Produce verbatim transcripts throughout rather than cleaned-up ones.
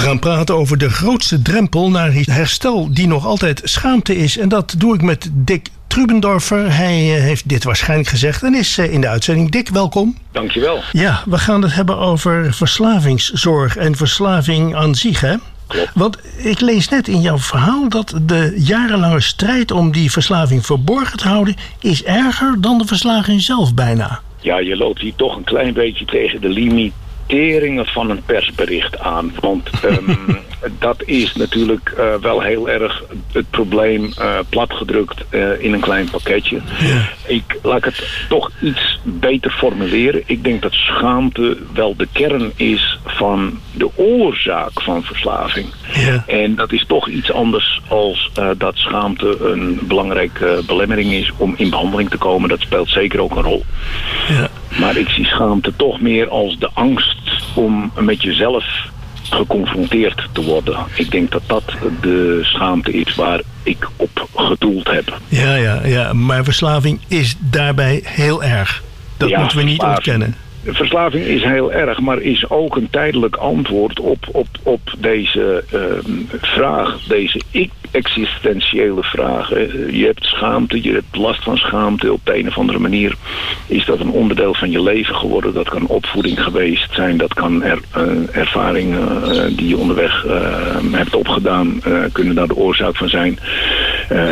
gaan praten over de grootste drempel naar herstel die nog altijd schaamte is. En dat doe ik met Dick Trubendorfer. Hij heeft dit waarschijnlijk gezegd en is in de uitzending. Dick, welkom. Dankjewel. Ja, we gaan het hebben over verslavingszorg en verslaving aan zich, hè? Klopt. Want ik lees net in jouw verhaal dat de jarenlange strijd om die verslaving verborgen te houden is erger dan de verslaving zelf bijna. Ja, je loopt hier toch een klein beetje tegen de limiteringen van een persbericht aan. Want um, dat is natuurlijk uh, wel heel erg het probleem uh, platgedrukt uh, in een klein pakketje. Ja. Ik laat het toch iets beter formuleren. Ik denk dat schaamte wel de kern is van de oorzaak van verslaving. Ja. En dat is toch iets anders als uh, dat schaamte een belangrijke belemmering is om in behandeling te komen. Dat speelt zeker ook een rol. Ja. Maar ik zie schaamte toch meer als de angst om met jezelf geconfronteerd te worden. Ik denk dat dat de schaamte is waar ik op gedoeld heb. Ja, ja, ja, maar verslaving is daarbij heel erg. Dat Ja, moeten we niet verslaving. ontkennen. Verslaving is heel erg, maar is ook een tijdelijk antwoord op, op, op deze uh, vraag, deze existentiële vraag. Je hebt schaamte, je hebt last van schaamte. Op de een of andere manier is dat een onderdeel van je leven geworden. Dat kan opvoeding geweest zijn, dat kan er, uh, ervaringen uh, die je onderweg uh, hebt opgedaan, uh, kunnen daar de oorzaak van zijn. Uh,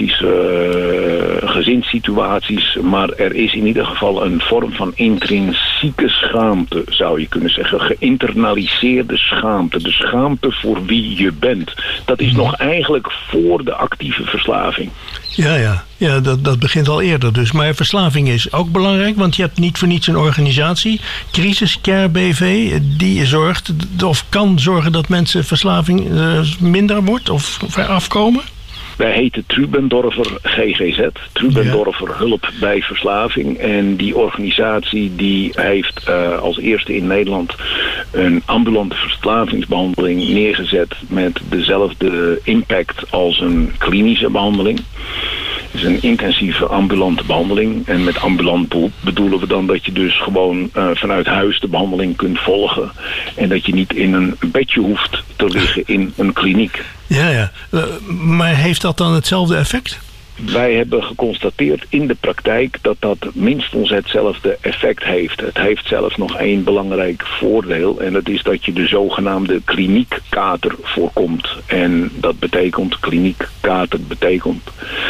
toxische uh, gezinssituaties, maar er is in ieder geval een vorm van intrinsieke schaamte, zou je kunnen zeggen. Geïnternaliseerde schaamte. De schaamte voor wie je bent. Dat is nog eigenlijk voor de actieve verslaving. Ja, ja. ja dat, dat begint al eerder dus. Maar verslaving is ook belangrijk, want je hebt niet voor niets een organisatie. Crisis Care B V, die zorgt of kan zorgen dat mensen verslaving uh, minder wordt of afkomen. Wij heten Trubendorfer G G Z, Trubendorfer ja. Hulp bij Verslaving. En die organisatie die heeft uh, als eerste in Nederland een ambulante verslavingsbehandeling neergezet met dezelfde impact als een klinische behandeling. Het is een intensieve ambulante behandeling. En met ambulant bedoelen we dan dat je dus gewoon uh, vanuit huis de behandeling kunt volgen. En dat je niet in een bedje hoeft te liggen in een kliniek. Ja, ja. Uh, maar heeft dat dan hetzelfde effect? Wij hebben geconstateerd in de praktijk dat dat minstens hetzelfde effect heeft. Het heeft zelfs nog één belangrijk voordeel. En dat is dat je de zogenaamde kliniekkater voorkomt. En dat betekent, kliniekkater betekent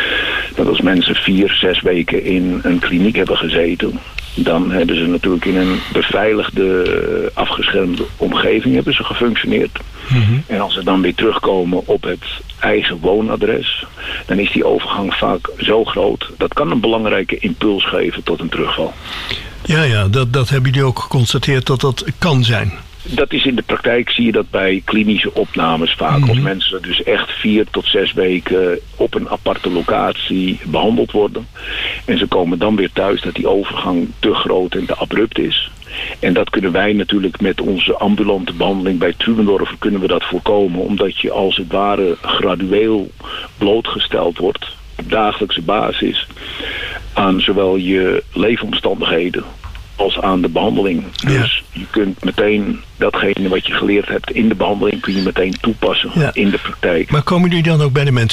dat als mensen vier, zes weken in een kliniek hebben gezeten, dan hebben ze natuurlijk in een beveiligde, afgeschermde omgeving hebben ze gefunctioneerd. Mm-hmm. En als ze dan weer terugkomen op het eigen woonadres, dan is die overgang vaak zo groot. Dat kan een belangrijke impuls geven tot een terugval. Ja, ja, dat, dat hebben jullie ook geconstateerd dat dat kan zijn. Dat is in de praktijk, zie je dat bij klinische opnames vaak. Mm-hmm. Als mensen dus echt vier tot zes weken op een aparte locatie behandeld worden. En ze komen dan weer thuis, dat die overgang te groot en te abrupt is. En dat kunnen wij natuurlijk met onze ambulante behandeling bij Trubendorfer kunnen we dat voorkomen. Omdat je als het ware gradueel blootgesteld wordt op dagelijkse basis aan zowel je leefomstandigheden als aan de behandeling. Ja. Dus je kunt meteen datgene wat je geleerd hebt in de behandeling kun je meteen toepassen ja. in de praktijk. Maar komen jullie dan ook bij de mensen